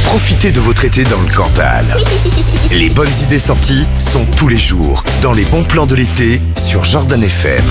Profitez de votre été dans le Cantal. Les bonnes idées sorties sont tous les jours dans les bons plans de l'été sur Jordan FM.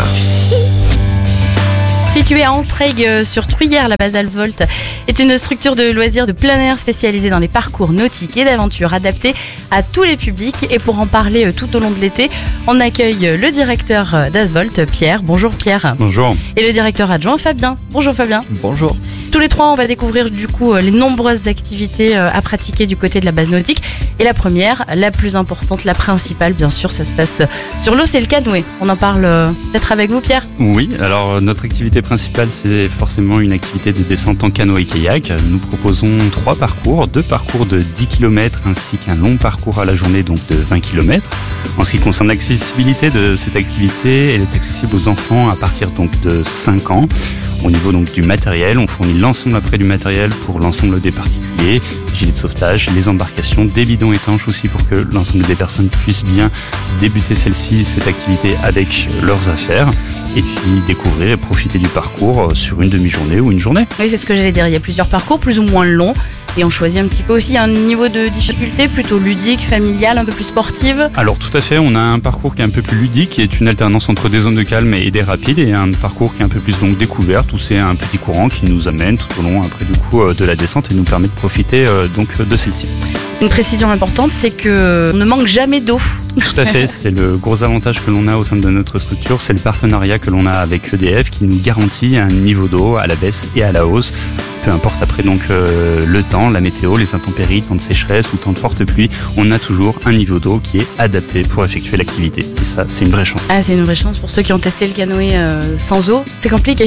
Située à Entraigues sur Truyère, la base Alsvolt est une structure de loisirs de plein air spécialisée dans les parcours nautiques et d'aventure adaptés à tous les publics. Et pour en parler tout au long de l'été, on accueille le directeur d'Alsvolt, Pierre. Bonjour Pierre. Bonjour. Et le directeur adjoint, Fabien. Bonjour Fabien. Bonjour. Tous les trois, on va découvrir du coup les nombreuses activités à pratiquer du côté de la base nautique. Et la première, la plus importante, la principale, bien sûr, ça se passe sur l'eau, c'est le canoë. On en parle peut-être avec vous, Pierre. Oui, alors notre activité principale, c'est forcément une activité de descente en canoë-kayak. Nous proposons 3 parcours, 2 parcours de 10 km ainsi qu'un long parcours à la journée, donc de 20 km. En ce qui concerne l'accessibilité de cette activité, elle est accessible aux enfants à partir donc de 5 ans. Au niveau donc du matériel, on fournit l'ensemble après du matériel pour l'ensemble des particuliers, gilets de sauvetage, les embarcations, des bidons étanches aussi pour que l'ensemble des personnes puissent bien débuter cette activité avec leurs affaires et puis découvrir et profiter du parcours sur une demi-journée ou une journée. Oui, c'est ce que j'allais dire. Il y a plusieurs parcours, plus ou moins longs. Et on choisit un petit peu aussi un niveau de difficulté plutôt ludique, familial, un peu plus sportive. Alors tout à fait, on a un parcours qui est un peu plus ludique, qui est une alternance entre des zones de calme et des rapides, et un parcours qui est un peu plus donc découverte, où c'est un petit courant qui nous amène tout au long après du coup de la descente et nous permet de profiter donc de celle-ci. Une précision importante, c'est qu'on ne manque jamais d'eau. Tout à fait, c'est le gros avantage que l'on a au sein de notre structure, c'est le partenariat que l'on a avec EDF qui nous garantit un niveau d'eau à la baisse et à la hausse. Peu importe après donc le temps, la météo, les intempéries, temps de sécheresse ou temps de forte pluie, on a toujours un niveau d'eau qui est adapté pour effectuer l'activité. Et ça, c'est une vraie chance. Ah, c'est une vraie chance pour ceux qui ont testé le canoë sans eau. C'est compliqué.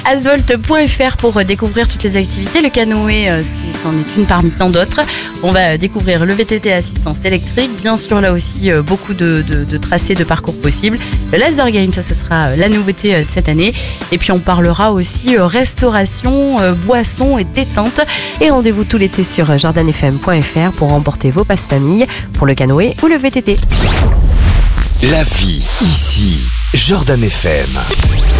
Alsvolt.fr pour découvrir toutes les activités. Le canoë, c'en est une parmi tant d'autres. On va découvrir le VTT à assistance électrique. Bien sûr, là aussi, beaucoup de tracés de parcours possibles. Le laser game, ça, ce sera la nouveauté de cette année. Et puis, on parlera aussi restauration, boisson et détente. Et rendez-vous tout l'été sur jordanfm.fr pour remporter vos passes famille pour le canoë ou le VTT. La vie, ici, Jordan FM.